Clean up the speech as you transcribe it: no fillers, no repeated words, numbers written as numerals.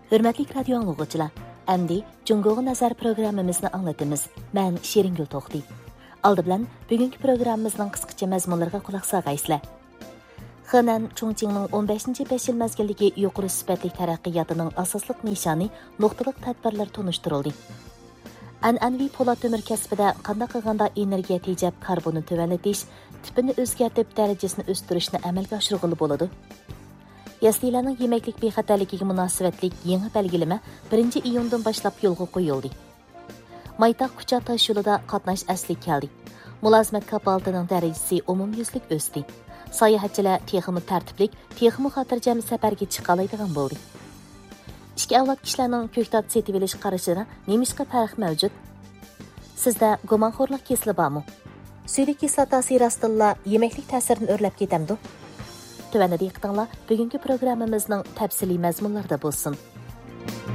Hürmetlik radyo anlıqçılar, əmdi Cungoğa Nazar programımızını anlatımız. Mən Şeringül Toxti. Aldı bilan bugünkü programımızın qısqacha məzmunlarına qulaq sağaysizlar. Xenan Chongqingning 15-5 yil mezgilligi yuqori sifatli taraqqiyotining asoslıq nishoni nuqtaliq tadbirlar tunishtirildi. An'anaviy po'lat o'mir kasbida qanday qilganda energiya tejab karbonni tuvanlatish, tipini o'zgartib darajasini o'stirishni amalga oshirg'ili bo'ladi. Yaslilarning yemeklik bexatarligiga munosabatlik yangi belgilama 1 iyundan boshlab yo'lga qo'yildi. Maytaq Kucha tosh yo'lida qatnash asli keldi. Mulozimat kapalatining darajasi umumyuzlik o'sdi. Sayohatchilar texmi tartiblik, texmi xotirjam safarga chiqa oladigan bo'ldi. Ikki avlod kishilarning ko'ktat setib olish qarashida nemishqa farq mavjud? Sizda gumonxo'rlik kesili bormi? Suydik kislotasi rostilla yemeklik ta'sirini o'rlab ketamdi. Tuvanda diqqatinglar bugungi programmamizning tafsiliy mazmunlarida bo'lsin.